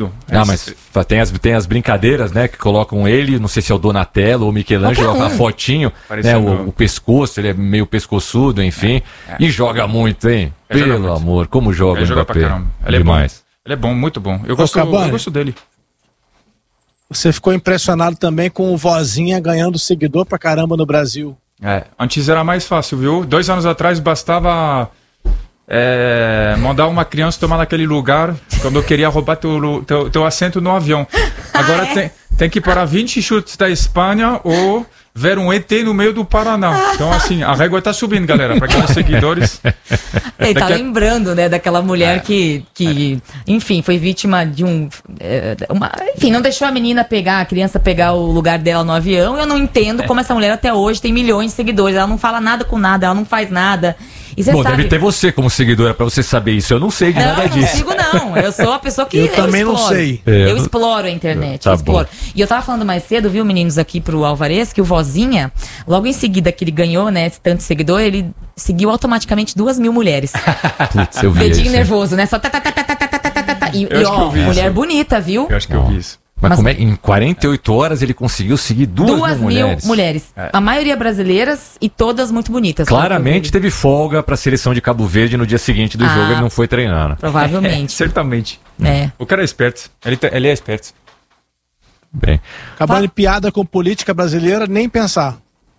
tudo. Mas tem as brincadeiras, né? Que colocam ele, não sei se é o Donatello ou o Michelangelo, a fotinho, né? O pescoço, ele é meio pescoçudo, enfim. E joga muito, hein? Pelo amor, como joga o Mbappé. Pra caramba. Ele demais. É bom. Ele é bom, muito bom. Eu gosto dele. Você ficou impressionado também com o Vozinha ganhando seguidor pra caramba no Brasil. Antes era mais fácil, viu? 2 anos atrás bastava mandar uma criança tomar naquele lugar quando eu queria roubar teu assento no avião. Agora tem que parar 20 chutes da Espanha ou ver um ET no meio do Paraná. Então, assim, a régua tá subindo, galera, para aqueles seguidores. Ele tá lembrando, né, daquela mulher que enfim, foi vítima de enfim, não deixou a criança pegar o lugar dela no avião. Eu não entendo como essa mulher até hoje tem milhões de seguidores. Ela não fala nada com nada, ela não faz nada. E você sabe... deve ter você como seguidora pra você saber isso. Eu não sei de nada disso. Eu não sigo, não. Eu sou a pessoa que eu também não sei. Eu exploro a internet. E eu tava falando mais cedo, viu, meninos, aqui pro Alvarez, que o Vozinha, logo em seguida que ele ganhou, né, tanto seguidor, ele seguiu automaticamente 2.000 mulheres. Putz, eu vi dedinho isso. nervoso, né? Só E mulher bonita, viu? Eu acho que eu vi isso. Mas como em 48 horas ele conseguiu seguir 2.000 mulheres? A maioria brasileiras e todas muito bonitas. Claramente teve folga para a seleção de Cabo Verde no dia seguinte do jogo, ele não foi treinar. Provavelmente. Certamente. O cara é esperto. Ele é esperto. Bem. Acabando de piada com política brasileira, nem pensar.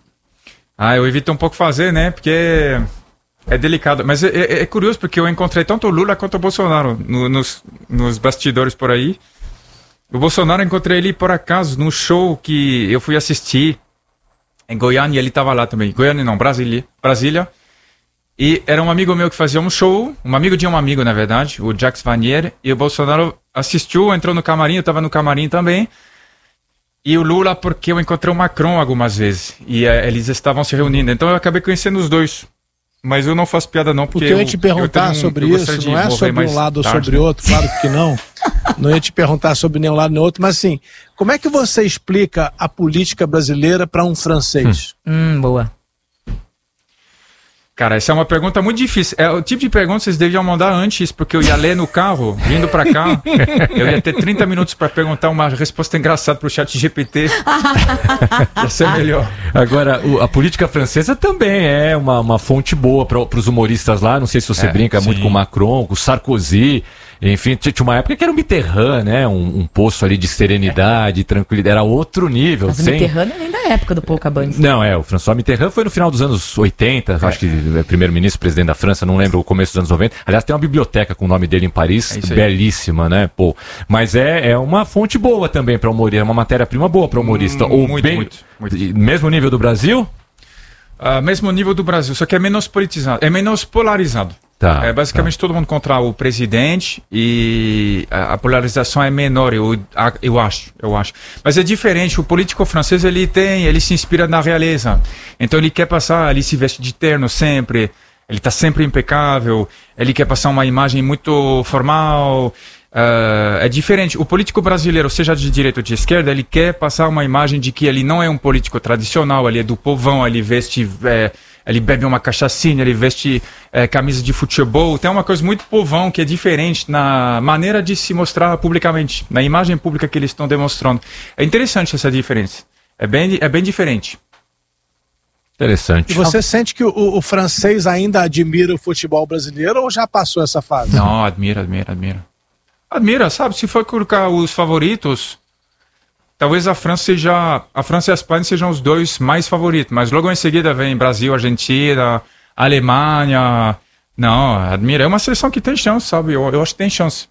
Eu evito um pouco fazer, né? Porque é delicado. Mas é curioso porque eu encontrei tanto o Lula quanto o Bolsonaro nos bastidores por aí. O Bolsonaro, encontrei ele por acaso num show que eu fui assistir em Goiânia, ele estava lá também. Goiânia não, Brasília. E era um amigo meu que fazia um show, um amigo de um amigo, na verdade, o Jacques Vanier, e o Bolsonaro assistiu, entrou no camarim, eu estava no camarim também. E o Lula, porque eu encontrei o Macron algumas vezes, e eles estavam se reunindo. Então eu acabei conhecendo os dois. Mas eu não faço piada não, porque eu ia te perguntar sobre isso, não é sobre um lado ou sobre outro, claro que não. Não ia te perguntar sobre nenhum lado nem outro, mas assim, como é que você explica a política brasileira para um francês? Boa. Cara, essa é uma pergunta muito difícil. É o tipo de pergunta que vocês deviam mandar antes, porque eu ia ler no carro, vindo pra cá, eu ia ter 30 minutos para perguntar uma resposta engraçada pro chat GPT. Ia ser melhor. Agora, a política francesa também é uma fonte boa para os humoristas lá. Não sei se você brinca muito com o Macron, com o Sarkozy. Enfim, tinha uma época que era o Mitterrand, né? Um poço ali de serenidade, tranquilidade. Era outro nível. Mas o Mitterrand nem da época do Paul Cabanes. Não, o François Mitterrand foi no final dos anos 80, acho que é primeiro-ministro, presidente da França, não lembro o começo dos anos 90. Aliás, tem uma biblioteca com o nome dele em Paris, belíssima, né? Pô, mas é uma fonte boa também para humorista, é uma matéria-prima boa para humorista. Muito. Mesmo nível do Brasil? Mesmo nível do Brasil, só que é menos politizado, é menos polarizado. Basicamente todo mundo contra o presidente e a polarização é menor, eu acho. Mas é diferente, o político francês ele se inspira na realeza. Então ele quer passar, ele se veste de terno sempre, ele está sempre impecável, ele quer passar uma imagem muito formal. É diferente. O político brasileiro, seja de direita ou de esquerda, ele quer passar uma imagem de que ele não é um político tradicional, ele é do povão, ele veste... ele bebe uma cachaçinha, ele veste camisa de futebol. Tem uma coisa muito povão que é diferente na maneira de se mostrar publicamente, na imagem pública que eles estão demonstrando. É interessante essa diferença. É bem diferente. Interessante. E você sente que o francês ainda admira o futebol brasileiro ou já passou essa fase? Não, admira. Admira, sabe? Se for colocar os favoritos... Talvez a França e a Espanha sejam os dois mais favoritos, mas logo em seguida vem Brasil, Argentina, Alemanha. Não, admira. É uma seleção que tem chance, sabe? Eu acho que tem chance.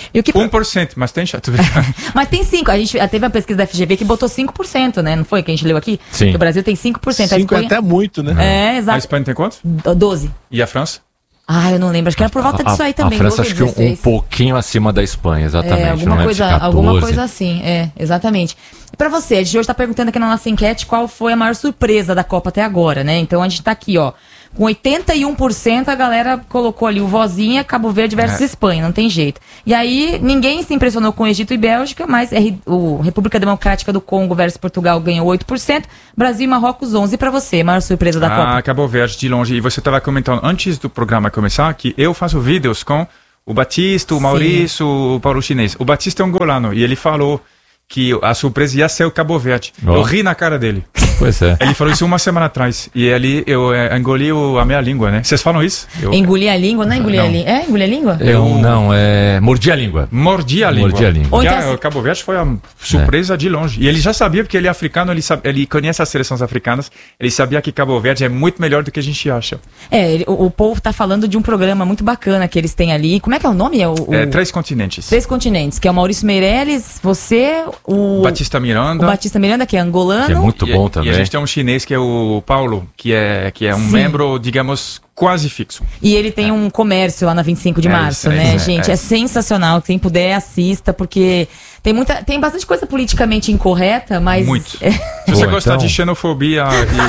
1%, mas tem chance. Mas tem 5%. A gente teve uma pesquisa da FGV que botou 5%, né? Não foi que a gente leu aqui? Sim. Que o Brasil tem 5%. 5 é até muito, né? Exato. A Espanha tem quanto? 12%. E a França? Eu não lembro, acho que era por volta disso aí também. A França acho que um pouquinho acima da Espanha, exatamente. Alguma coisa assim, exatamente. E pra você, a gente hoje tá perguntando aqui na nossa enquete qual foi a maior surpresa da Copa até agora, né? Então a gente tá aqui, ó, com 81% a galera colocou ali o Vozinha, Cabo Verde versus Espanha, não tem jeito. E aí ninguém se impressionou com Egito e Bélgica, mas o República Democrática do Congo versus Portugal ganhou 8%, Brasil e Marrocos 11%. E pra você, a maior surpresa da Copa? Cabo Verde de longe. E você tava comentando antes do programa começar que eu faço vídeos com O Batista, o Maurício, o Paulo Chinês. O Batista é angolano e ele falou que a surpresa ia ser o Cabo Verde. Eu ri na cara dele. Pois é. Ele falou isso uma semana atrás. E ali eu engoli a minha língua, né? Vocês falam isso? Engolir a língua? Não é engolir a língua? É engolir a língua? Mordi a língua. Mordi a língua. Mordi a língua. O Cabo Verde foi a surpresa de longe. E ele já sabia, porque ele é africano, ele conhece as seleções africanas, ele sabia que Cabo Verde é muito melhor do que a gente acha. O povo tá falando de um programa muito bacana que eles têm ali. Como é que é o nome? Três Continentes. Três Continentes, que é o Maurício Meirelles, você, o Batista Miranda. O Batista Miranda, que é angolano. Que é muito bom também. E a gente tem um chinês que é o Paulo, que é um membro, digamos, quase fixo. E ele tem um comércio lá na 25 de março, né, gente? É sensacional. Quem puder, assista, porque tem bastante coisa politicamente incorreta, mas... Muito. Se você gostar de xenofobia,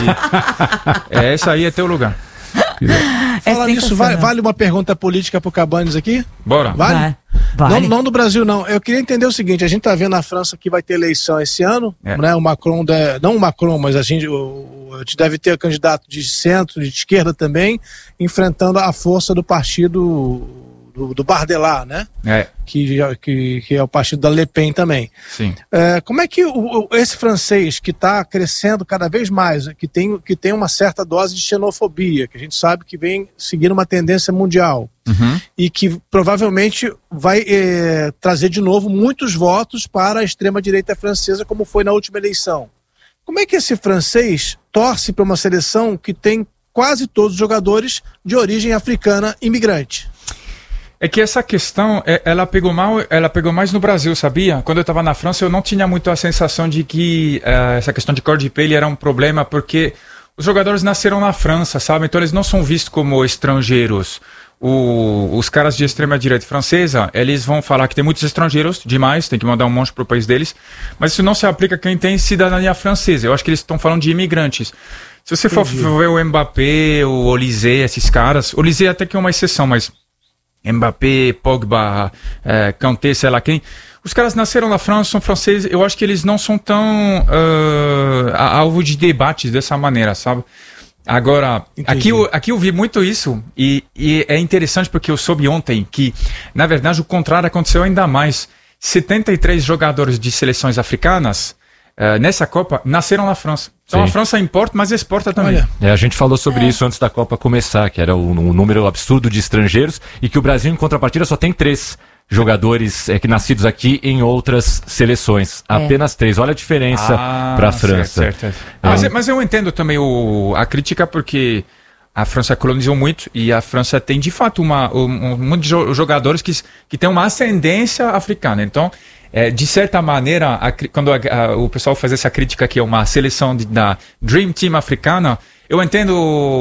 essa aí é teu lugar. Fala nisso, vale uma pergunta política pro Cabanes aqui? Bora. Vale? Vale. Não do Brasil, não. Eu queria entender o seguinte, a gente tá vendo na França que vai ter eleição esse ano, né? O Macron, não o Macron, mas a gente deve ter candidato de centro, de esquerda também, enfrentando a força do partido do Bardella, né? Que é o partido da Le Pen também. Sim. Como é que esse francês que está crescendo cada vez mais, que tem uma certa dose de xenofobia, que a gente sabe que vem seguindo uma tendência mundial, e que provavelmente vai trazer de novo muitos votos para a extrema-direita francesa, como foi na última eleição. Como é que esse francês torce para uma seleção que tem quase todos os jogadores de origem africana imigrante? É que essa questão, ela pegou mais no Brasil, sabia? Quando eu estava na França, eu não tinha muito a sensação de que essa questão de cor de pele era um problema, porque os jogadores nasceram na França, sabe? Então eles não são vistos como estrangeiros. Os caras de extrema-direita francesa, eles vão falar que tem muitos estrangeiros, demais, tem que mandar um monte pro país deles, mas isso não se aplica a quem tem cidadania francesa. Eu acho que eles estão falando de imigrantes. Se você for ver o Mbappé, o Olysée, esses caras, o Olysée até que é uma exceção, mas Mbappé, Pogba, Kanté, sei lá quem, os caras nasceram na França, são franceses, eu acho que eles não são tão alvo de debates dessa maneira, sabe? Agora, aqui eu vi muito isso e é interessante porque eu soube ontem que, na verdade, o contrário aconteceu ainda mais. 73 jogadores de seleções africanas nessa Copa nasceram na França. Então a França importa, mas exporta também. A gente falou sobre isso antes da Copa começar, que era um número absurdo de estrangeiros e que o Brasil, em contrapartida, só tem 3 jogadores nascidos aqui em outras seleções. Apenas 3. Olha a diferença para a França. Certo. Mas eu entendo também a crítica, porque a França colonizou muito e a França tem, de fato, um monte de jogadores que tem uma ascendência africana. Então, de certa maneira, quando o pessoal faz essa crítica que é uma seleção da Dream Team africana, eu entendo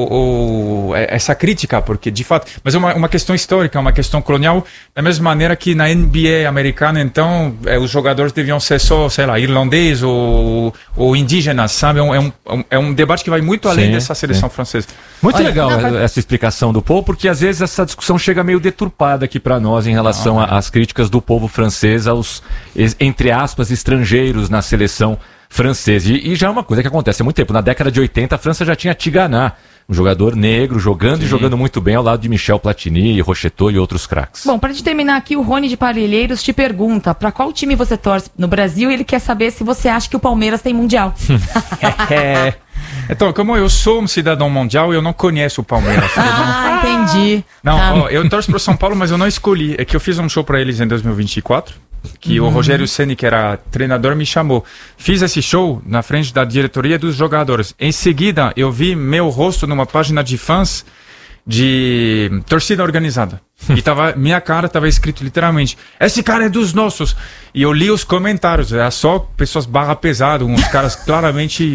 essa crítica, porque de fato, mas é uma questão histórica, uma questão colonial, da mesma maneira que na NBA americana, então, os jogadores deviam ser só, sei lá, irlandês ou indígenas, sabe? É um debate que vai muito além dessa seleção francesa. Muito legal essa explicação do povo, porque às vezes essa discussão chega meio deturpada aqui para nós em relação às críticas do povo francês aos, entre aspas, estrangeiros na seleção francesa. E já é uma coisa que acontece há muito tempo. Na década de 80, a França já tinha Tigana, um jogador negro, jogando e jogando muito bem ao lado de Michel Platini, Rocheteau e outros craques. Bom, para terminar aqui, o Rony de Parelheiros te pergunta para qual time você torce no Brasil e ele quer saber se você acha que o Palmeiras tem Mundial. Então, como eu sou um cidadão mundial, eu não conheço o Palmeiras. Entendi. Não, eu torço para o São Paulo, mas eu não escolhi. É que eu fiz um show para eles em 2024, que o Rogério Ceni, que era treinador, me chamou. Fiz esse show na frente da diretoria dos jogadores. Em seguida, eu vi meu rosto numa página de fãs de torcida organizada. E minha cara estava escrito literalmente: esse cara é dos nossos. E eu li os comentários, era só pessoas barra pesado, uns caras claramente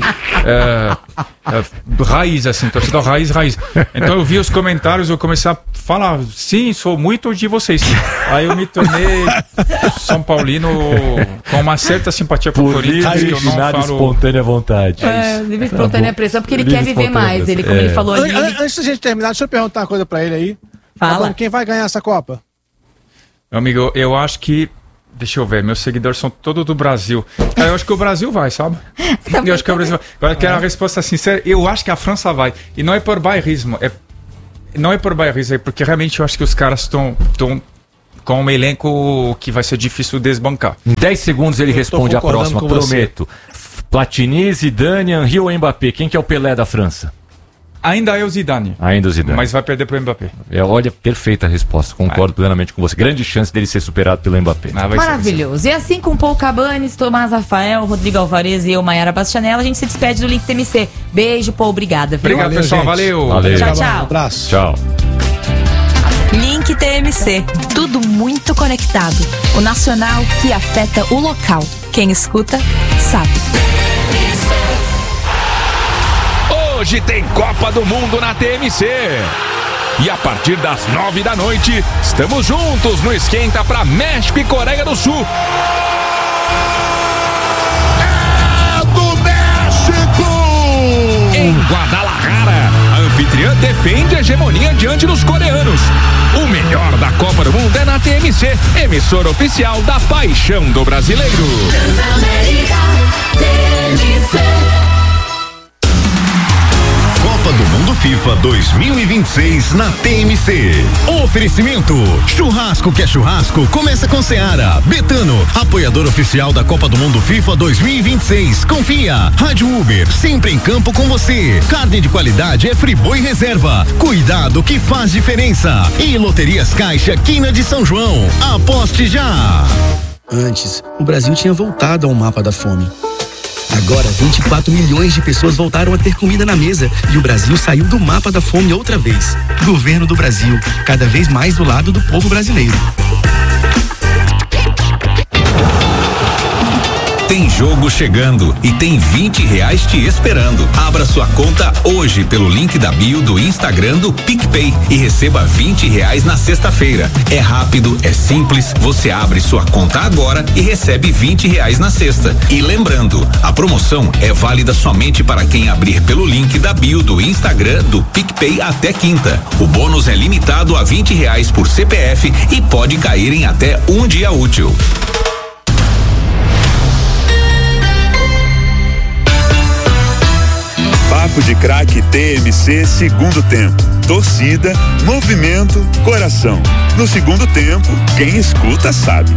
raiz, assim, torcedor raiz. Então eu vi os comentários, eu comecei a falar: sim, sou muito de vocês. Aí eu me tornei São Paulino com uma certa simpatia por Corinthians, que eu não falo... espontânea vontade. Livre espontânea pressão, porque ele quer viver mais. Como ele falou ali. Antes da gente terminar, deixa eu perguntar uma coisa pra ele aí. Fala. Quem vai ganhar essa Copa? Meu amigo, eu acho que... Deixa eu ver, meus seguidores são todos do Brasil. Cara, eu acho que o Brasil vai, sabe? Eu acho que o Brasil vai. Agora, quero a resposta sincera. Eu acho que a França vai. E não é por bairrismo. Não é por bairrismo, é porque realmente eu acho que os caras estão com um elenco que vai ser difícil desbancar. Em 10 segundos ele responde a próxima, prometo. Platini, Zidane, Henry ou Mbappé? Quem que é o Pelé da França? Ainda é o Zidane. Ainda o Zidane. Mas vai perder pro Mbappé. Olha, perfeita a resposta. Concordo plenamente com você. Grande chance dele ser superado pelo Mbappé. Maravilhoso. E assim com Paul Cabanes, Tomás Rafael, Rodrigo Alvarez e eu, Maiara Bastianella, a gente se despede do Link TMC. Beijo, Paul. Obrigada. Viu? Obrigado, pessoal. Valeu. Tchau, tchau. Um abraço. Tchau. Link TMC. Tudo muito conectado. O nacional que afeta o local. Quem escuta, sabe. Hoje tem Copa do Mundo na TMC. E a partir das 9 da noite, estamos juntos no Esquenta para México e Coreia do Sul. É do México! Em Guadalajara, a anfitriã defende a hegemonia diante dos coreanos. O melhor da Copa do Mundo é na TMC, emissora oficial da paixão do brasileiro. Copa do Mundo FIFA 2026 na TMC. Oferecimento: churrasco que é churrasco, começa com Seara. Betano, apoiador oficial da Copa do Mundo FIFA 2026. Confia. Rádio Uber, sempre em campo com você. Carne de qualidade é Friboi Reserva. Cuidado que faz diferença. E Loterias Caixa, Quina de São João. Aposte já. Antes, o Brasil tinha voltado ao mapa da fome. Agora, 24 milhões de pessoas voltaram a ter comida na mesa e o Brasil saiu do mapa da fome outra vez. Governo do Brasil, cada vez mais do lado do povo brasileiro. Tem jogo chegando e tem R$20 te esperando. Abra sua conta hoje pelo link da bio do Instagram do PicPay e receba R$20 na sexta-feira. É rápido, é simples, você abre sua conta agora e recebe R$20 na sexta. E lembrando, a promoção é válida somente para quem abrir pelo link da bio do Instagram do PicPay até quinta. O bônus é limitado a R$20 por CPF e pode cair em até um dia útil. Papo de Craque TMC segundo tempo. Torcida, movimento, coração. No segundo tempo, quem escuta sabe.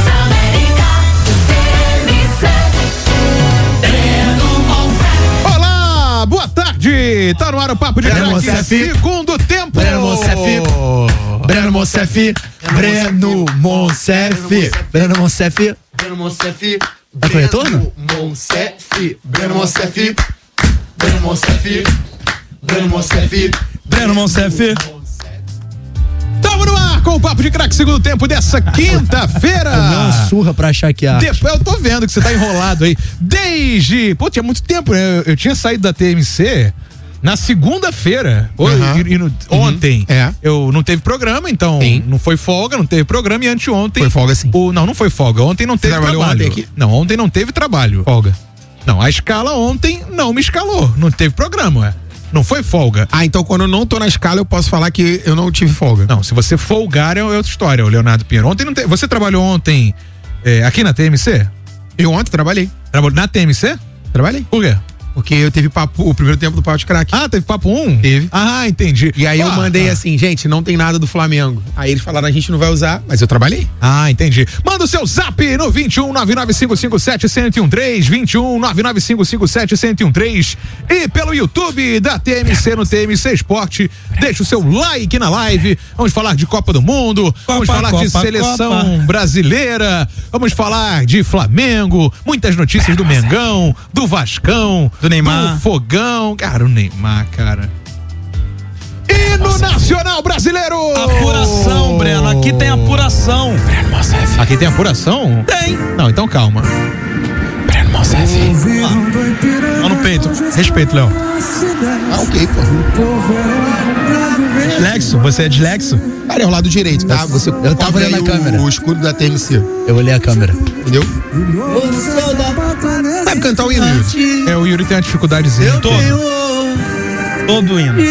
Olá, boa tarde. Tá no ar o Papo de Craque segundo tempo. Breno Monsef. Breno Monsef. Breno Monsef. Breno Monsef. Breno Monsef. Tá com retorno? Monsef. Breno Monsef. Breno Monsef. Breno Monsef. Breno Monsef. Tamo no ar com o Papo de Craque segundo tempo dessa quinta-feira. Eu dei uma surra pra achar que a... Eu tô vendo que você tá enrolado aí. Desde... Pô, tinha muito tempo, né? Eu tinha saído da TMC na segunda-feira. Ontem. Eu não teve programa, então não foi folga, não teve programa. E anteontem... Foi folga, sim. Não foi folga. Ontem não teve trabalho. Ontem aqui? Não, ontem não teve trabalho. Folga. Não, a escala ontem não me escalou. Não teve programa, ué. Não foi folga. Então quando eu não tô na escala, eu posso falar que eu não tive folga. Não, se você folgar é outra história, o Leonardo Pinheiro. Ontem não teve. Você trabalhou ontem aqui na TMC? Eu ontem trabalhei. Trabalhou na TMC? Trabalhei. Por quê? Porque eu teve o primeiro tempo do Papo de Craque. Ah, teve papo 1? Teve. Ah, entendi. E aí eu mandei assim, gente, não tem nada do Flamengo. Aí eles falaram, a gente não vai usar, mas eu trabalhei. Ah, entendi. Manda o seu zap no 21 99557-1013, 21 99557-1013 e pelo YouTube da TMC no TMC Esporte. Deixa o seu like na live. Vamos falar de Copa do Mundo, vamos falar de seleção brasileira, vamos falar de Flamengo, muitas notícias do Mengão, do Vascão, do Neymar, do Fogão, cara, o Neymar, cara. E no Nacional Brasileiro! Apuração, Breno, aqui tem apuração. Breno Monsef. Aqui tem apuração? Tem. Não, então calma. Breno Monsef. Mão no peito. Respeito, Léo. Ok, pô. Dislexo? Você é dislexo? Cara, é o lado direito, tá? Eu tava olhando a câmera. O escudo da TMC. Eu olhei a câmera. Entendeu? Sabe cantar o hino, Yuri? O Yuri tem uma dificuldadezinha. Todo hino.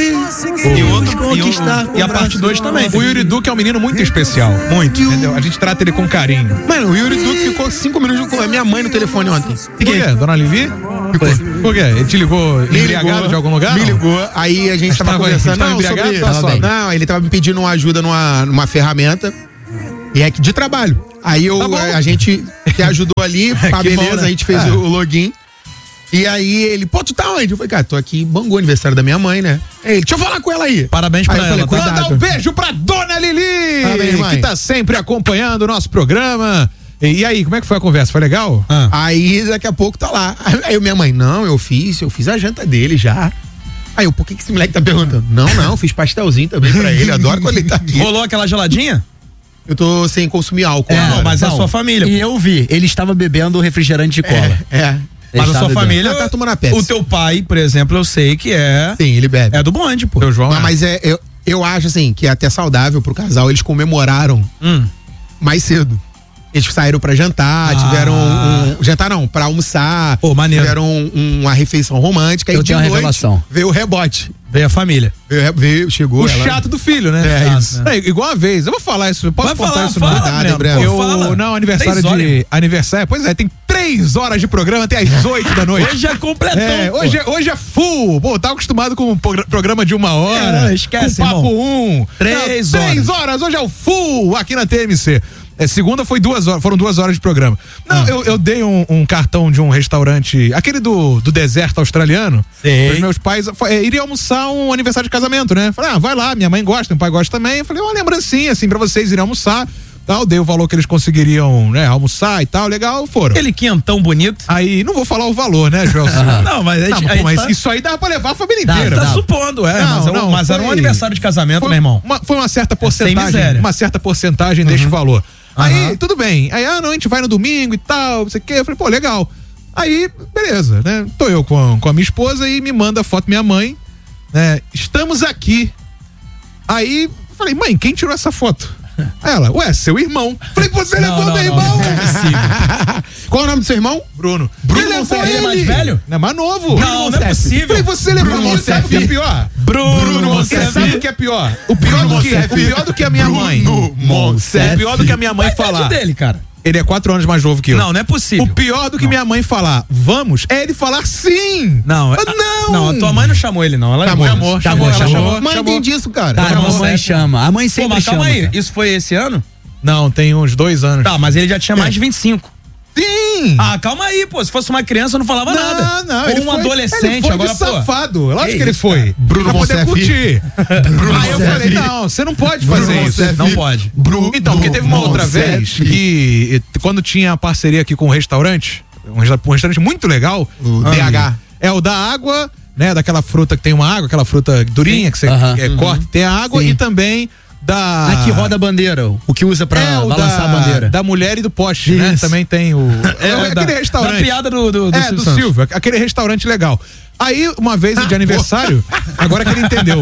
E a parte 2 também. O Yuri Duque é um menino muito especial. Muito. Entendeu? A gente trata ele com carinho. Mano, o Yuri Duque ficou 5 minutos com a minha mãe no telefone ontem. Por quê? Dona Livi? Por quê? Ele te ligou embriagado de algum lugar? Me ligou, aí a gente tava conversando. Não, embriagado, não, ele tava me pedindo uma ajuda numa ferramenta. E é de trabalho. Aí a gente que ajudou ali, tá beleza, bom, né? A gente fez o login. E aí ele, pô, tu tá onde? Eu falei, cara, tô aqui em Bangu, aniversário da minha mãe, né? Ele, deixa eu falar com ela aí. Parabéns pra ela. Manda um beijo pra Dona Lili, que tá sempre acompanhando o nosso programa. E aí, como é que foi a conversa? Foi legal? Aí daqui a pouco tá lá. Aí minha mãe, não, eu fiz a janta dele já. Aí eu, por que esse moleque tá perguntando? Não, fiz pastelzinho também pra ele, adoro quando ele tá aqui. Rolou aquela geladinha? Eu tô sem consumir álcool. Mas a sua família. E eu vi, ele estava bebendo refrigerante de cola. Mas a sua família, tá tomando a Pepsi. O teu pai, por exemplo, eu sei que é... Sim, ele bebe. É do bonde, pô. Teu João. Mas eu acho assim, que é até saudável pro casal, eles comemoraram mais cedo. Eles saíram pra jantar, tiveram jantar não, pra almoçar. Pô, maneiro. Tiveram uma refeição romântica. Eu tenho uma revelação. Veio o rebote. Veio a família. Chegou. O chato do filho, né? Isso. Igual uma vez, eu vou falar isso, posso contar isso? Não, aniversário, pois é, tem 3 horas de programa até às 8 da noite. Hoje é completão. Hoje é full. Pô, tá acostumado com um programa de 1 hora. Esquece, com papo 3 horas, hoje é o full aqui na TMC. Segunda foi 2 horas, foram 2 horas de programa. Não, eu dei um cartão de um restaurante, aquele do deserto australiano. Os meus pais iriam almoçar um aniversário de casamento, né? Falei, vai lá, minha mãe gosta, meu pai gosta também. Eu falei, uma lembrancinha, assim, pra vocês irem almoçar. Tal, dei o valor que eles conseguiriam, né, almoçar e tal, legal, foram. Aquele quentão bonito. Aí, não vou falar o valor, né, Joel? Mas isso aí dava pra levar a família inteira. Tá supondo, mas era um aniversário de casamento, meu irmão. Foi uma certa porcentagem deste valor. Aí, tudo bem. Aí, a gente vai no domingo e tal, não sei o quê. Eu falei, pô, legal. Aí, beleza, né? Tô eu com a minha esposa e me manda a foto minha mãe, né? Estamos aqui. Aí, falei, mãe, quem tirou essa foto? Ela, seu irmão. Falei, você levou meu irmão? Qual é o nome do seu irmão? Bruno. Ele levou ele. É mais velho? Não, é mais novo. Não é possível. Falei, você levou ele, sabe o que é pior? Você sabe o que é pior? O pior do que a minha mãe. O pior do que a minha mãe falar. Dele, cara. Ele é 4 anos mais novo que eu. Não é possível. O pior do que minha mãe falar, vamos, é ele falar sim. Não, a tua mãe não chamou ele, não. Ela chamou. Mãe tem disso, cara. Cara, a mamãe chama. A mãe sempre chama. Calma aí, isso foi esse ano? Não, tem uns 2 anos. Tá, mas ele já tinha mais de 25. Sim! Calma aí, pô. Se fosse uma criança, eu não falava nada. Não, ou adolescente, ele foi agora, de safado. Lógico que ele foi. Cara. Bruno pra poder curtir. Aí eu falei, não, você não pode fazer isso. Não pode. Então, porque teve uma outra vez que, quando tinha a parceria aqui com um restaurante muito legal, o DH. É o da água, né? Daquela fruta que tem uma água, aquela fruta durinha que você corta, tem a água. Sim. E também que roda a bandeira, o que usa pra balançar a bandeira. Da mulher e do poste, né? Também tem aquele restaurante. Da piada do Silvio, aquele restaurante legal. Aí, uma vez de aniversário, agora que ele entendeu.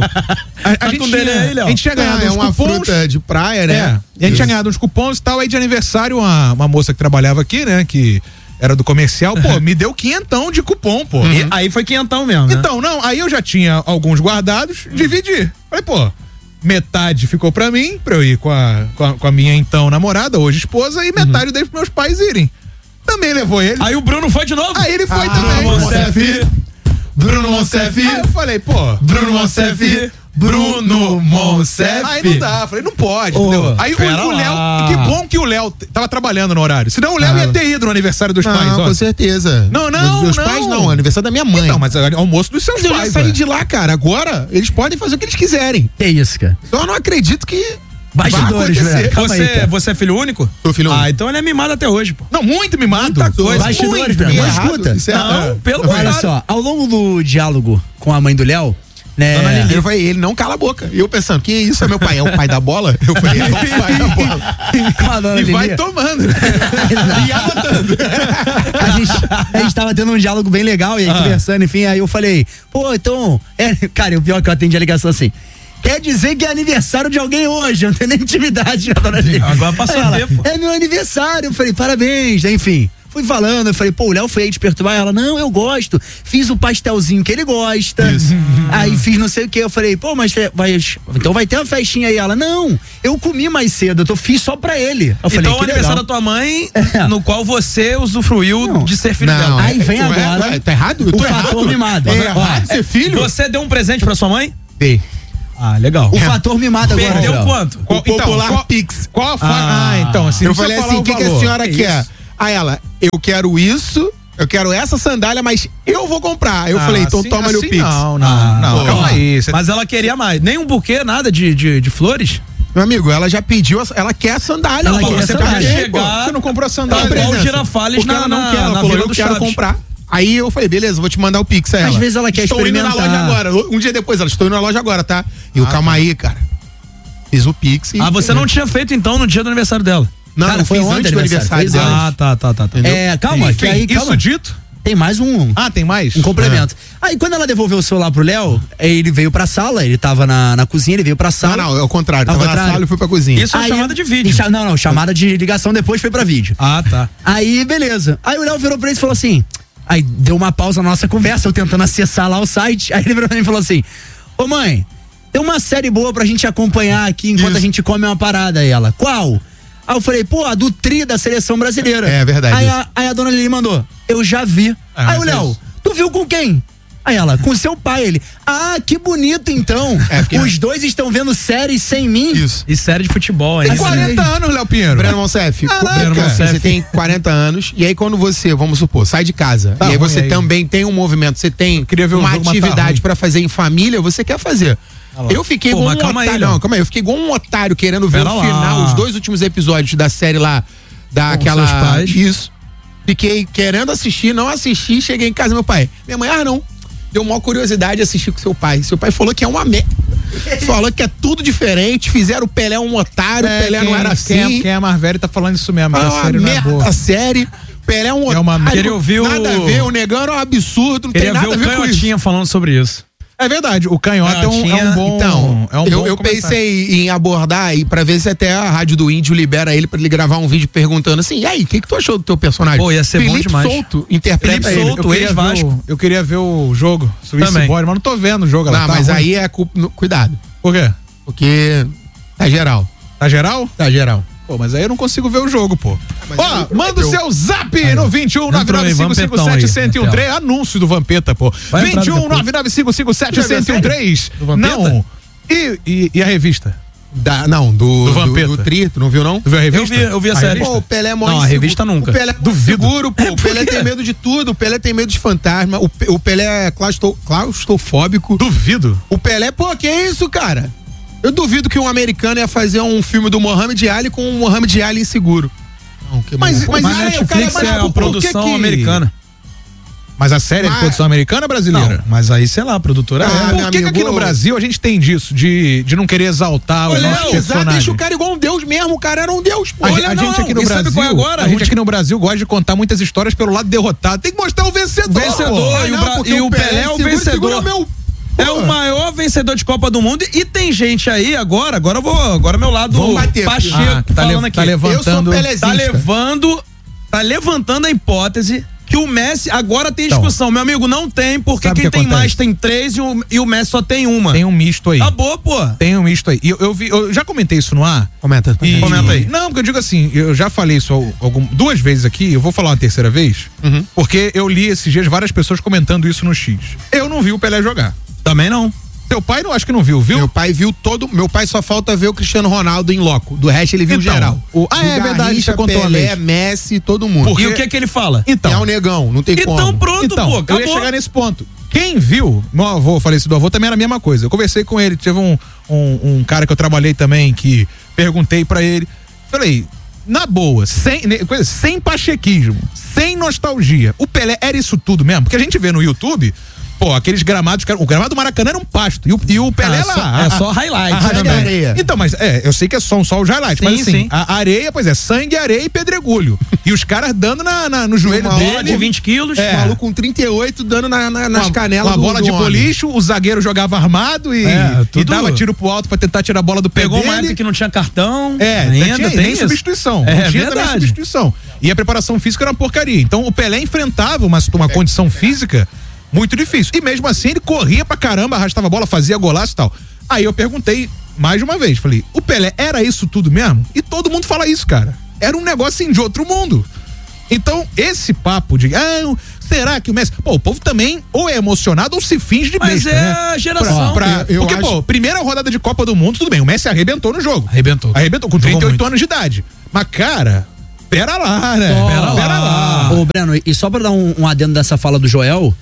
A gente tinha ganhado uns uma cupons. Fruta de praia, né? E a gente tinha ganhado uns cupons e tal. Aí de aniversário, uma moça que trabalhava aqui, né? Que era do comercial, me deu 500 de cupom, pô. E aí foi 500 mesmo, né? Então, aí eu já tinha alguns guardados, dividi. Falei, metade ficou pra mim, pra eu ir com a minha então namorada, hoje esposa, e metade dei pros meus pais irem. Também levou ele. Aí o Bruno foi de novo? Aí ele foi também. Bruno Monsef. Aí eu falei, Bruno Monsef. Bruno Monsef. Aí não dá, falei, não pode, entendeu? Aí o Léo, que bom que o Léo tava trabalhando no horário. Senão o Léo ia ter ido no aniversário dos pais, ó. Com certeza. Não. Meus pais não, aniversário da minha mãe. Então, mas é almoço dos seus pais. Eu já saí de lá, cara. Agora, eles podem fazer o que eles quiserem. É isso, cara. Eu não acredito que bastidores, velho. Você é filho único? Sou filho único. Então ele é mimado até hoje, pô. Não, muito mimado. Muita coisa. Bastidores, velho. Mas escuta. Não, pelo contrário. Olha só, ao longo do diálogo com a mãe do Léo, né? Eu falei, ele não cala a boca. E eu pensando, que isso é meu pai? É o pai da bola? Eu falei, é o pai da bola. E vai tomando. E anotando. A gente tava tendo um diálogo bem legal e aí conversando, enfim, aí eu falei, então, cara, o pior é que eu atendi a ligação assim. Quer dizer que é aniversário de alguém hoje, eu não tenho nem intimidade. Agora passou tempo. É meu aniversário, eu falei, parabéns, enfim. Fui falando, eu falei, o Léo foi aí te perturbar. Ela, não, eu gosto. Fiz o pastelzinho que ele gosta. Isso. Aí fiz não sei o que. Eu falei, mas então vai ter uma festinha aí. Ela, não, eu comi mais cedo, eu fiz só pra ele. Eu falei, então o aniversário da tua mãe, no qual você usufruiu de ser filho dela. Aí vem agora. Tá errado? O fator mimado. É errado ser filho? Você deu um presente pra sua mãe? Dei. Ah, legal. O fator mimado agora. Perdeu quanto? O popular Pix. Qual então, assim, eu falei assim, o que a senhora quer? Aí ela, eu quero isso, eu quero essa sandália, mas eu vou comprar. Eu falei, então toma-lhe o Pix. Não, calma aí. Mas ela queria mais. Nem um buquê, nada de flores? Meu amigo, ela já pediu, ela quer a sandália. Ela quer você sandália. chegar, você não comprou a sandália. Tá igual o Girafales porque ela não quer, ela falou, eu quero comprar. Aí eu falei, beleza, vou te mandar o Pix a ela. Às vezes ela quer experimentar. Estou indo na loja agora. Um dia depois, estou indo na loja agora, tá? E eu, calma aí, cara. Fiz o Pix. Você não tinha feito então no dia do aniversário dela? Não, cara, foi antes do aniversário Ah, dela. tá. Calma, Enfim, que aí, calma. isso dito? Tem mais um. Tem mais? Um complemento. Aí quando ela devolveu o celular pro Léo, ele veio pra sala, ele tava na cozinha, ele veio pra sala. Não, é o contrário. Tava na sala e foi pra cozinha. Isso é chamada de vídeo. Não, chamada de ligação depois foi pra vídeo. Ah, tá. Aí, beleza. Aí o Léo virou pra ele e falou assim, aí deu uma pausa na nossa conversa, eu tentando acessar lá o site, aí ele virou pra mim e falou assim, ô mãe, tem uma série boa pra gente acompanhar aqui enquanto a gente come uma parada. Aí ela, qual? Aí eu falei, pô, a do Tri da seleção brasileira. É verdade. Aí a dona Lili mandou, eu já vi. Aí o Léo, tu viu com quem? Aí ela, com seu pai. Ele, que bonito então. Os dois estão vendo séries sem mim. Isso. E série de futebol, Tem 40 anos, Léo Pinheiro. Breno Monsef, você tem 40 anos, e aí quando você, vamos supor, sai de casa, e aí você também tem um movimento, você tem uma atividade pra fazer em família, você quer fazer. Eu fiquei igual um otário. Calma aí, eu fiquei igual um otário querendo ver o final, os 2 últimos episódios da série lá, daquela. Seus pais. Isso. Fiquei querendo assistir, não assisti, cheguei em casa, meu pai. Minha mãe, não. Deu maior curiosidade de assistir com seu pai. Seu pai falou que é uma merda. Falou que é tudo diferente. Fizeram o Pelé um otário, o Pelé não era assim. Quem é mais velho tá falando isso mesmo. A série não é boa. A série. Pelé é um otário. Nada a ver, o Negão era um absurdo, não tem nada a ver com isso. Canhotinha falando sobre isso. É verdade, o Canhota é um bom. Então, é um bom eu pensei em abordar aí pra ver se até a Rádio do Índio libera ele pra ele gravar um vídeo perguntando assim: e aí, o que tu achou do teu personagem? Pô, ia ser Felipe bom demais. Solto interpreta Felipe ele. Solto, ex-Vasco. Eu queria ver o jogo, Suíça e Bode, mas não tô vendo o jogo. Não, mas ruim. Aí é culpa. Cuidado. Por quê? Porque tá geral. Tá geral? Tá geral. Pô, mas aí eu não consigo ver o jogo, pô. Manda o seu zap no 21 99557-1013. Anúncio do Vampeta, pô. 21 99557-1013. Não. E a revista? Do Vampeta. Do Tri, tu não viu não? Tu viu a revista? Eu vi a série. Pô, o Pelé é mó Não, a revista nunca. O Pelé é seguro, pô. O Pelé tem medo de tudo. O Pelé tem medo de fantasma. O Pelé é claustrofóbico. Duvido. O Pelé, pô, que isso, cara? Eu duvido que um americano ia fazer um filme do Muhammad Ali com um Muhammad Ali inseguro. Mas a Netflix é a produção americana. Mas a série é de produção americana ou brasileira? Não, mas aí, sei lá, a produtora Por que aqui no Brasil a gente tem disso? De não querer exaltar o nosso personagem? Deixa o cara igual um deus mesmo, o cara era um deus, pô. A gente aqui no Brasil, sabe agora? A gente aqui no Brasil gosta de contar muitas histórias pelo lado derrotado. Tem que mostrar o vencedor. E o Pelé é o vencedor. É o maior vencedor de Copa do Mundo e tem gente aí agora meu lado Pacheco falando aqui. Tá levantando, tá levantando a hipótese que o Messi agora tem discussão. Meu amigo, não tem, porque quem tem mais tem 3 e o Messi só tem uma. Tem um misto aí. Acabou, pô. Tem um misto aí. E eu já comentei isso no ar. Comenta aí. Não, porque eu digo assim, eu já falei isso 2 vezes aqui, eu vou falar uma terceira vez, porque eu li esses dias várias pessoas comentando isso no X. Eu não vi o Pelé jogar. Também não. Teu pai não acho que não viu? Meu pai viu todo. Meu pai só falta ver o Cristiano Ronaldo em loco. Do resto ele viu geral. É verdade, você contou Pelé, Messi, todo mundo. E o que ele fala? É o negão, não tem como. Então pronto, pô, acabou. Eu ia chegar nesse ponto. Quem viu, meu avô, falecido avô, também era a mesma coisa. Eu conversei com ele, teve um cara que eu trabalhei também, que perguntei pra ele. Falei, na boa, sem pachequismo, sem nostalgia. O Pelé era isso tudo mesmo? Porque a gente vê no YouTube. Pô, aqueles gramados, o gramado do Maracanã era um pasto. E o Pelé lá. É só highlight. Areia. Então, mas eu sei que são só os highlights. Sim, mas assim, a areia, pois é, sangue, areia e pedregulho. E os caras dando no joelho dele. De 20 quilos. Maluco com 38 dando nas canelas. Uma bola de boliche, o zagueiro jogava armado e dava tiro pro alto pra tentar tirar a bola do pé dele. Pegou uma época que não tinha cartão. Ainda tem substituição. É, não tinha também substituição. E a preparação física era uma porcaria. Então o Pelé enfrentava uma condição física muito difícil. E mesmo assim ele corria pra caramba, arrastava a bola, fazia golaço e tal. Aí eu perguntei mais de uma vez, falei, o Pelé era isso tudo mesmo? E todo mundo fala isso, cara. Era um negócio assim de outro mundo. Então, esse papo de será que o Messi... Pô, o povo também ou é emocionado ou se finge de besta, né? Mas é a geração. Porque, pô, primeira rodada de Copa do Mundo, tudo bem, o Messi arrebentou no jogo. Arrebentou com 38 anos de idade. Mas, cara, pera lá, né? Pera lá. Ô, Breno, e só pra dar um adendo dessa fala do Joel,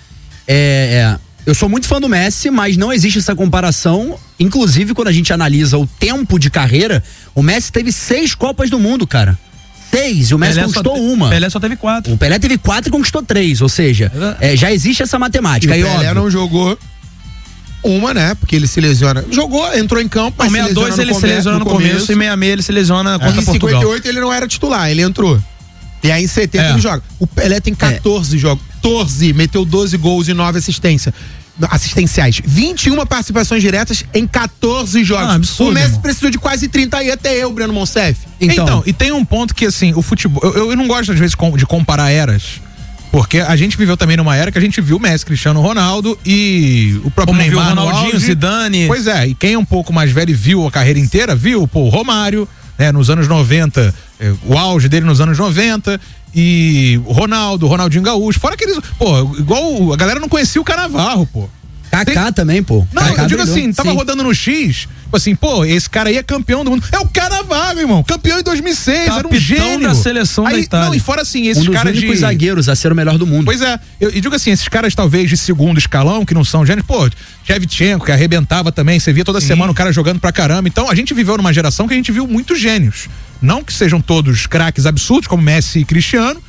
eu sou muito fã do Messi, mas não existe essa comparação. Inclusive, quando a gente analisa o tempo de carreira, o Messi teve 6 Copas do Mundo, cara. 6, e o Messi Pelé conquistou uma. O Pelé só teve 4. O Pelé teve 4 e conquistou 3, ou seja, já existe essa matemática. E o Pelé não jogou uma, né? Porque ele se lesiona. Entrou em campo, mas 62 ele se lesiona no começo e 66 ele se lesiona contra Portugal. Em 58 ele não era titular, ele entrou. E aí em 70 ele joga. O Pelé tem 14 jogos. 14, meteu 12 gols e 9 assistenciais. 21 participações diretas em 14 jogos. Absurdo, o Messi precisou de quase 30 aí, até eu, Breno Monsef. Então, e tem um ponto que, assim, o futebol... Eu não gosto, às vezes, de comparar eras, porque a gente viveu também numa era que a gente viu Messi, Cristiano Ronaldo e o próprio Neymar, Ronaldinho, Zidane. Pois é, e quem é um pouco mais velho e viu a carreira inteira, viu, pô, o Romário, né, nos anos 90, o auge dele nos anos 90... E o Ronaldinho Gaúcho, fora aqueles, pô, igual a galera não conhecia o Cannavaro, pô. Kaká também, pô. Não, Kaká eu digo brilhou, assim, tava rodando no X, tipo assim, pô, esse cara aí é campeão do mundo. É o Cannavaro, irmão, campeão em 2006, era um gênio. Da seleção da Itália. Não, e fora assim, esses caras de zagueiros a ser o melhor do mundo. Pois é, eu digo assim, esses caras talvez de segundo escalão, que não são gênios, pô, Shevchenko, que arrebentava também, você via toda semana o cara jogando pra caramba. Então, a gente viveu numa geração que a gente viu muitos gênios. Não que sejam todos craques absurdos, como Messi e Cristiano,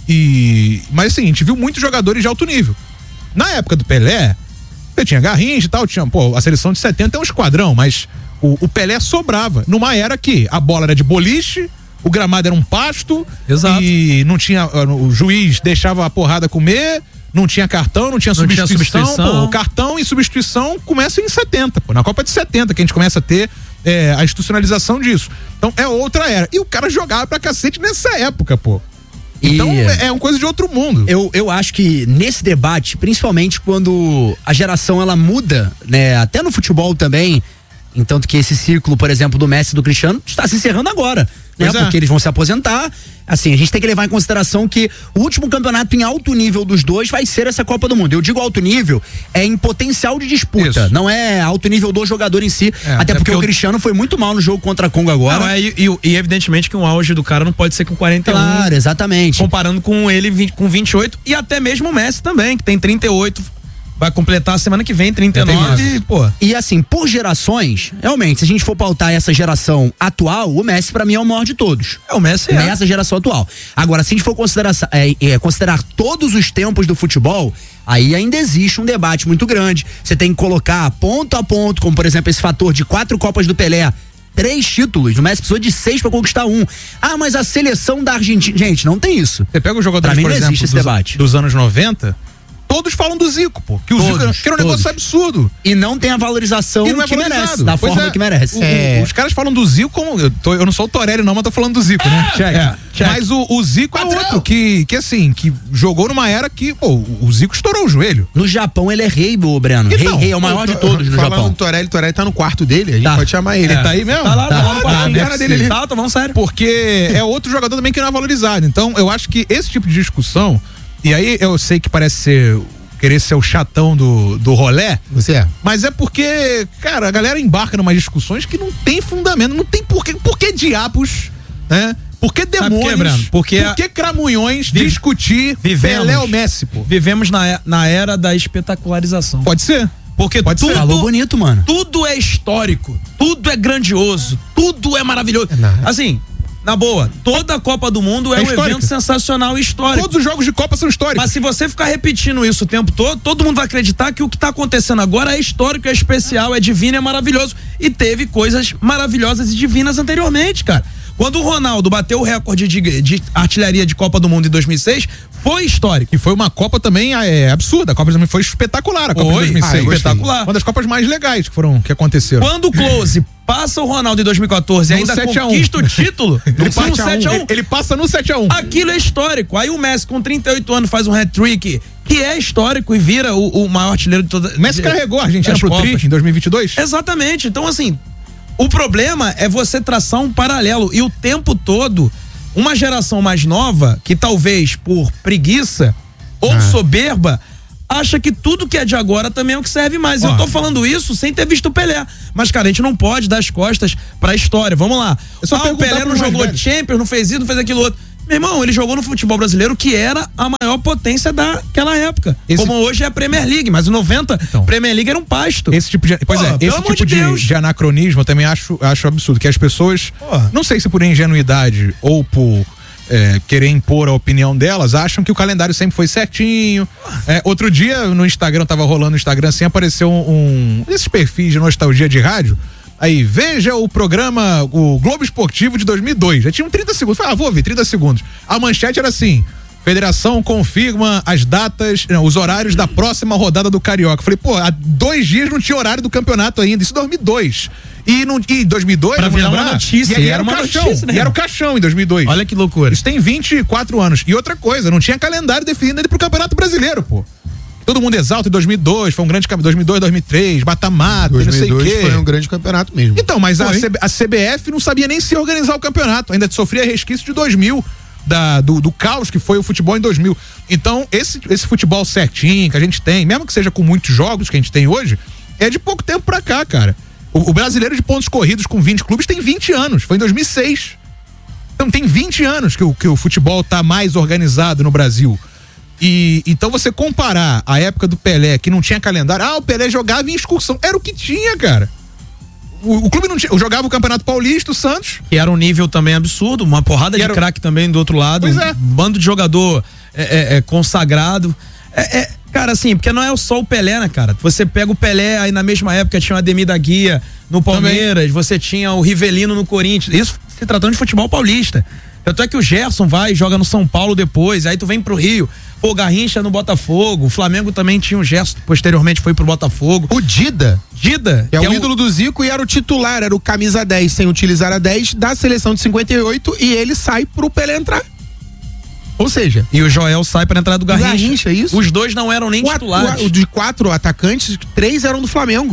mas assim, a gente viu muitos jogadores de alto nível. Na época do Pelé, você tinha Garrincha e tal, a seleção de 70 é um esquadrão, mas o Pelé sobrava numa era que a bola era de boliche, o gramado era um pasto. Exato. E não tinha, o juiz deixava a porrada comer, não tinha cartão, não tinha substituição. Pô, o cartão e substituição começa em 70, pô, na Copa de 70 que a gente começa a ter a institucionalização disso. Então é outra era. E o cara jogava pra cacete nessa época, pô. Então é uma coisa de outro mundo. Eu acho que nesse debate, principalmente quando a geração ela muda, né, até no futebol também, entanto que esse ciclo, por exemplo, do Messi e do Cristiano está se encerrando agora, né? Porque eles vão se aposentar. Assim, a gente tem que levar em consideração que o último campeonato em alto nível dos dois vai ser essa Copa do Mundo. Eu digo alto nível, em potencial de disputa. Isso. Não é alto nível do jogador em si, até porque o Cristiano foi muito mal no jogo contra a Congo agora. Não, e evidentemente que um auge do cara não pode ser com 41. Claro, exatamente. Comparando com ele com 28 e até mesmo o Messi também, que tem 38. Vai completar a semana que vem, 39, pô. E assim, por gerações, realmente, se a gente for pautar essa geração atual, o Messi pra mim é o maior de todos. O Messi nessa geração atual. Agora, se a gente for considerar todos os tempos do futebol, aí ainda existe um debate muito grande. Você tem que colocar ponto a ponto, como por exemplo esse fator de 4 Copas do Pelé, 3 títulos, o Messi precisou de 6 pra conquistar 1. Mas a seleção da Argentina, gente, não tem isso. Você pega os jogadores, por exemplo, dos anos 90, todos falam do Zico, pô. Que o Zico era um negócio absurdo. E não tem a valorização que merece, da forma que merece. Os caras falam do Zico como... Eu não sou o Torelli não, mas tô falando do Zico, né? Check. Mas o Zico é outro que assim, que jogou numa era que, pô, o Zico estourou o joelho. No Japão ele é rei, Breno. Então, rei é o maior de todos no Japão. Falando do Torelli tá no quarto dele, a gente pode chamar ele. Ele tá aí mesmo? Tá lá no quarto dele. Tá, vamos sério. Porque é outro jogador também que não é valorizado. Então, eu acho que esse tipo de discussão, e aí eu sei que parece querer ser o chatão do rolé. Você é. Mas é porque, cara, a galera embarca em umas discussões que não tem fundamento, não tem porquê. Por que diabos, né? Por que demônios? Por que cramunhões discutir Pelé ou Messi, pô? Vivemos na era da espetacularização. Pode ser. Porque tudo falou bonito, mano. Tudo é histórico, tudo é grandioso, tudo é maravilhoso. Assim, na boa, toda a Copa do Mundo é um evento sensacional e histórico. Todos os jogos de Copa são históricos. Mas se você ficar repetindo isso o tempo todo mundo vai acreditar que o que tá acontecendo agora é histórico, é especial, é divino, é maravilhoso. E teve coisas maravilhosas e divinas anteriormente, cara. Quando o Ronaldo bateu o recorde de artilharia de Copa do Mundo em 2006, foi histórico. E foi uma Copa também absurda. A Copa também foi espetacular. A Copa de 2006. Espetacular. Uma das Copas mais legais que aconteceram. Quando o Close passa o Ronaldo em 2014 e ainda conquista o título, ele passa no 7-1. Aquilo é histórico. Aí o Messi, com 38 anos, faz um hat-trick que é histórico e vira o maior artilheiro de toda. O Messi carregou a Argentina pro tri em 2022? Exatamente. Então, assim, o problema é você traçar um paralelo e o tempo todo uma geração mais nova, que talvez por preguiça ou soberba, acha que tudo que é de agora também é o que serve mais. Eu tô falando isso sem ter visto o Pelé. Mas, cara, a gente não pode dar as costas pra história. Vamos lá. O Pelé não jogou Champions, não fez isso, não fez aquilo outro. Meu irmão, ele jogou no futebol brasileiro, que era a maior potência daquela época. Como hoje é a Premier League, mas em 90, Premier League era um pasto. Esse tipo de, esse tipo de anacronismo eu também acho absurdo, que as pessoas, não sei se por ingenuidade ou por querer impor a opinião delas, acham que o calendário sempre foi certinho. Outro dia no Instagram, tava rolando no Instagram assim, apareceu esses perfis de nostalgia de rádio. Aí, veja o programa, o Globo Esportivo de 2002. Já tinha 30 segundos. Falei, vou ouvir, 30 segundos. A manchete era assim: Federação confirma as datas, os horários da próxima rodada do Carioca. Falei, há 2 dias não tinha horário do campeonato ainda. Isso em 2002. E em 2002, pra virar uma notícia. E era uma notícia, né? E era o caixão em 2002. Olha que loucura. Isso tem 24 anos. E outra coisa, não tinha calendário definido ainda pro Campeonato Brasileiro, Todo mundo exalta em 2002, foi um grande campeonato, 2002, 2003, mata-mata, não sei o quê. Foi um grande campeonato mesmo. Então, mas a CBF não sabia nem se organizar o campeonato, ainda sofria resquício de 2000, do caos que foi o futebol em 2000. Então, esse futebol certinho que a gente tem, mesmo que seja com muitos jogos que a gente tem hoje, é de pouco tempo pra cá, cara. O brasileiro de pontos corridos com 20 clubes tem 20 anos, foi em 2006. Então tem 20 anos que o futebol tá mais organizado no Brasil. E então você comparar a época do Pelé, que não tinha calendário, o Pelé jogava em excursão, era o que tinha, cara. O clube não tinha, jogava o Campeonato Paulista, o Santos. Que era um nível também absurdo, uma porrada de craque também do outro lado, um bando de jogador consagrado. Cara, assim, porque não é só o Pelé, né, cara? Você pega o Pelé, aí na mesma época tinha o Ademir da Guia no Palmeiras, também. Você tinha o Rivelino no Corinthians, isso se tratando de futebol paulista. Tanto é que o Gerson vai e joga no São Paulo depois, aí tu vem pro Rio, Garrincha no Botafogo, o Flamengo também tinha o Gerson, posteriormente foi pro Botafogo. O Dida, que é o ídolo do Zico e era o titular, era o camisa 10, sem utilizar a 10 da seleção de 58, e ele sai pro Pelé entrar. Ou seja, e o Joel sai para entrar do Garrincha. Isso. Os dois não eram nem titulares. De 4 atacantes, 3 eram do Flamengo.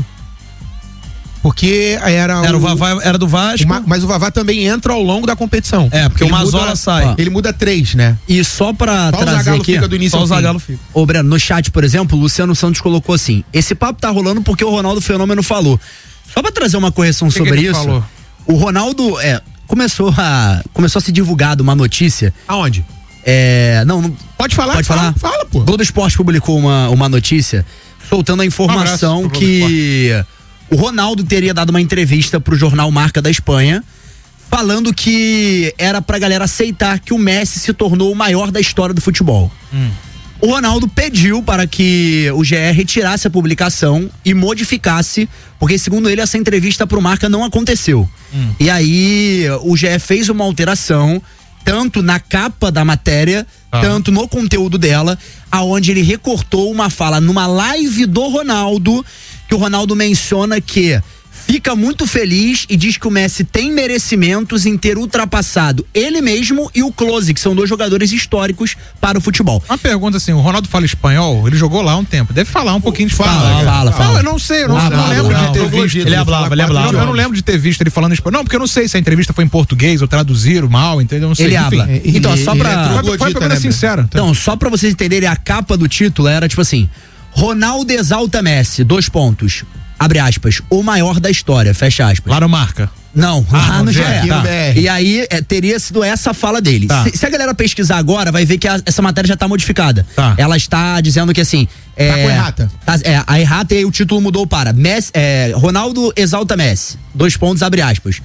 Porque era o Vavá era do Vasco. Mas o Vavá também entra ao longo da competição. Porque o Mazola sai. Ele muda 3, né? E só pra trazer aqui. Fica do início só o Zagallo fica. Ô, Breno, no chat, por exemplo, o Luciano Santos colocou assim: esse papo tá rolando porque o Ronaldo Fenômeno falou. Só pra trazer uma correção sobre isso. Falou? O Ronaldo começou a ser divulgado uma notícia. Aonde? Não. Pode falar? Pode falar? Fala, pô. Globo Esporte publicou uma notícia soltando a informação que o Ronaldo teria dado uma entrevista pro jornal Marca da Espanha, falando que era pra galera aceitar que o Messi se tornou o maior da história do futebol. O Ronaldo pediu para que o GE retirasse a publicação e modificasse, porque segundo ele essa entrevista pro Marca não aconteceu. E aí o GE fez uma alteração, tanto na capa da matéria, tanto no conteúdo dela, aonde ele recortou uma fala numa live do Ronaldo, que o Ronaldo menciona que fica muito feliz e diz que o Messi tem merecimentos em ter ultrapassado ele mesmo e o Klose, que são 2 jogadores históricos para o futebol. Uma pergunta assim, o Ronaldo fala espanhol, ele jogou lá há um tempo, deve falar um pouquinho de fala. Eu não sei, eu não lembro de ter visto. Ele hablava. Eu não lembro de ter visto ele falando espanhol. Não, porque eu não sei se a entrevista foi em português ou traduziram mal, entendeu? Eu não sei. Ele habla. Então, só pra... Foi pra sincero. Então, só pra vocês entenderem, a capa do título era tipo assim: Ronaldo exalta Messi, 2 pontos. Abre aspas, o maior da história, fecha aspas. Lá no Marca? Não, lá no GE. E aí teria sido essa a fala dele. Se a galera pesquisar agora, vai ver que essa matéria já tá modificada. Ela está dizendo que assim... Tá com errata. A errata, e aí o título mudou para Messi, Ronaldo exalta Messi, 2 pontos, abre aspas.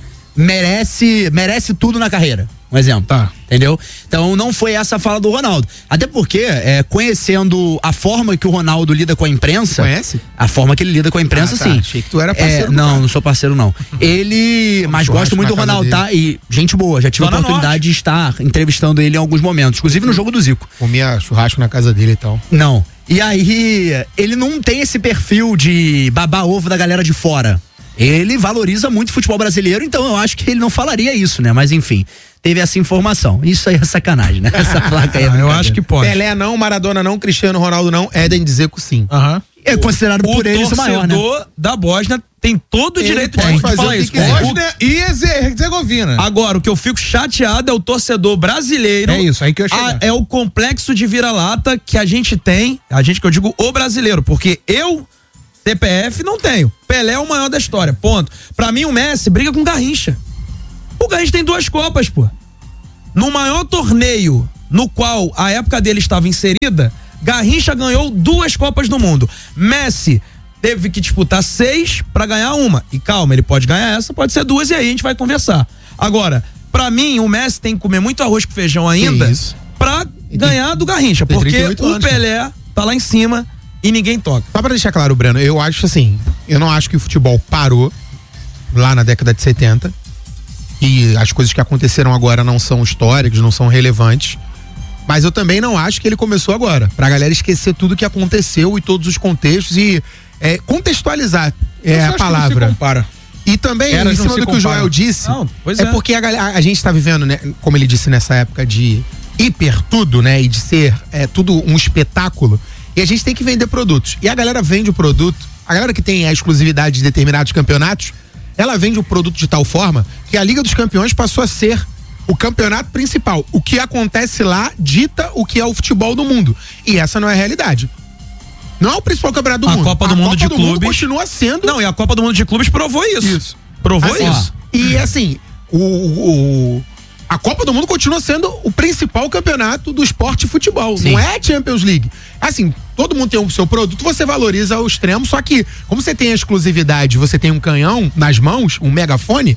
Merece tudo na carreira. Um exemplo. Entendeu? Então não foi essa a fala do Ronaldo. Até porque, conhecendo a forma que o Ronaldo lida com a imprensa. Você conhece? A forma que ele lida com a imprensa, sim. Achei que tu era parceiro. Não sou parceiro, não. Mas gosto muito do Ronaldo, tá? E gente boa, já tive a oportunidade de estar entrevistando ele em alguns momentos, inclusive no jogo do Zico. Comia churrasco na casa dele e tal. Não. E aí, ele não tem esse perfil de babar ovo da galera de fora. Ele valoriza muito o futebol brasileiro, então eu acho que ele não falaria isso, né? Mas enfim, teve essa informação. Isso aí é sacanagem, né? Essa placa aí é eu acho que pode. Pelé não, Maradona não, Cristiano Ronaldo não, Éden Dzeko sim. É considerado por eles o maior, né? O torcedor da Bósnia tem todo o direito de falar isso. Bósnia e Herzegovina. Agora, o que eu fico chateado é o torcedor brasileiro. É isso, aí que eu cheguei. É o complexo de vira-lata que a gente tem, que eu digo o brasileiro, porque eu, CPF, não tenho. Pelé é o maior da história, ponto. Pra mim, o Messi briga com o Garrincha. O Garrincha tem 2 Copas, pô. No maior torneio no qual a época dele estava inserida, Garrincha ganhou 2 Copas do Mundo. Messi teve que disputar 6 pra ganhar uma. E calma, ele pode ganhar essa, pode ser 2 e aí a gente vai conversar. Agora, pra mim, o Messi tem que comer muito arroz com feijão ainda pra ganhar do Garrincha. Porque o Pelé tá lá em cima e ninguém toca. Só pra deixar claro, Breno, eu acho assim, eu não acho que o futebol parou lá na década de 70 e as coisas que aconteceram agora não são históricas, não são relevantes. Mas eu também não acho que ele começou agora. Pra galera esquecer tudo que aconteceu e todos os contextos e contextualizar a palavra. Que se compara. E também, em cima do que o Joel disse, porque a gente tá vivendo, né, como ele disse, nessa época de hiper tudo, né? E de ser tudo um espetáculo. E a gente tem que vender produtos. E a galera vende o produto, a galera que tem a exclusividade de determinados campeonatos, ela vende o produto de tal forma que a Liga dos Campeões passou a ser o campeonato principal. O que acontece lá dita o que é o futebol do mundo. E essa não é a realidade. Não é o principal campeonato do mundo. A Copa do Mundo de Clubes continua sendo. Não, e a Copa do Mundo de Clubes provou isso. Provou assim, isso. E assim, a Copa do Mundo continua sendo o principal campeonato do esporte futebol. Sim. Não é a Champions League. Assim, todo mundo tem o seu produto, você valoriza ao extremo, só que como você tem a exclusividade, você tem um canhão nas mãos, um megafone,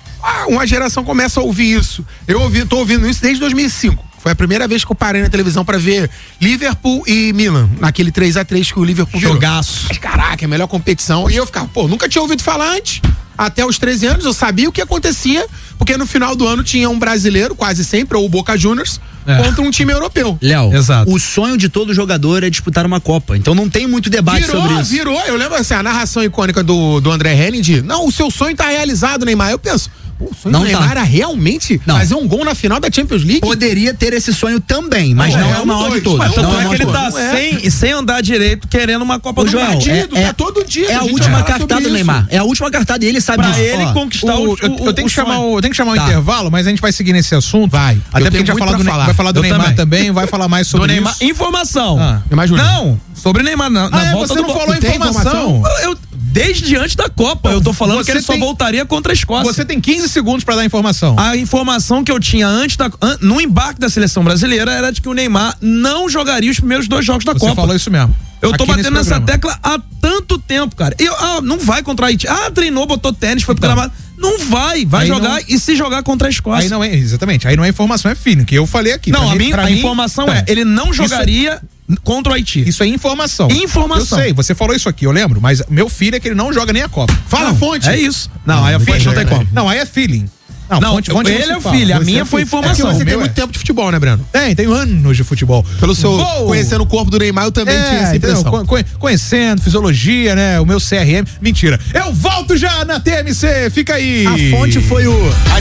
uma geração começa a ouvir isso. Tô ouvindo isso desde 2005. Foi a primeira vez que eu parei na televisão pra ver Liverpool e Milan, naquele 3-3 que o Liverpool virou. Jogaço. Mas, caraca, é a melhor competição. E eu ficava, nunca tinha ouvido falar antes. Até os 13 anos eu sabia o que acontecia, porque no final do ano tinha um brasileiro, quase sempre, ou o Boca Juniors, contra um time europeu. Léo, o sonho de todo jogador é disputar uma Copa, então não tem muito debate sobre isso. Eu lembro assim, a narração icônica do André Henning de, não, o seu sonho tá realizado, Neymar. Eu penso, o sonho do Neymar era realmente fazer um gol na final da Champions League? Poderia ter esse sonho também, mas não é o maior de todos. Mas tanto é que ele tá sem andar direito, querendo uma Copa do Mundo. Tá todo dia. É a última cartada do Neymar. É a última cartada e ele sabe disso. Pra ele conquistar eu tenho que chamar o intervalo, mas a gente vai seguir nesse assunto. Vai. Até porque a gente vai falar do Neymar também, vai falar mais sobre isso. Informação. Não, sobre Neymar na volta você não falou informação. Desde antes da Copa, eu tô falando que ele só voltaria contra a Escócia. Você tem 15 segundos pra dar informação. A informação que eu tinha no embarque da seleção brasileira era de que o Neymar não jogaria os primeiros 2 jogos da Copa. Você falou isso mesmo. Eu tô batendo nessa tecla há tanto tempo, cara. Não vai contra a Haiti. Treinou, botou tênis, foi pro gramado. Não vai jogar e se jogar contra a Escócia. Aí não é, exatamente, aí não é informação, é feeling, que eu falei aqui. Não, a informação ele não jogaria contra o Haiti. Isso é informação. Eu sei, você falou isso aqui, eu lembro, mas meu filho é que ele não joga nem a Copa. Fala a fonte. É isso. Não, aí a fonte não tem como. Não, aí é feeling. Não, ele é o filho, a minha foi informação. Você tem muito tempo de futebol, né, Breno? Tenho anos de futebol. Pelo seu conhecendo o corpo do Neymar, eu também tinha essa impressão. Conhecendo, fisiologia, né, o meu CRM. Mentira. Eu volto já na TMC, fica aí. A fonte foi o